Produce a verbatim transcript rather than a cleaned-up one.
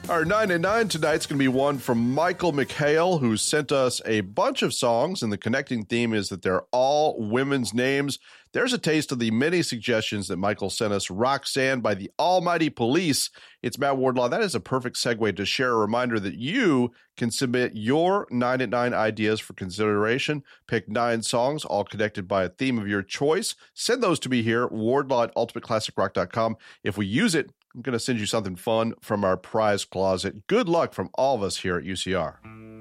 Our nine and nine tonight's going to be one from Michael McHale, who sent us a bunch of songs, and the connecting theme is that they're all women's names. There's a taste of the many suggestions that Michael sent us. Roxanne by the Almighty Police. It's Matt Wardlaw. That is a perfect segue to share a reminder that you can submit your nine at nine ideas for consideration. Pick nine songs, all connected by a theme of your choice. Send those to me here, wardlaw at ultimate classic rock dot com. If we use it, I'm going to send you something fun from our prize closet. Good luck from all of us here at U C R.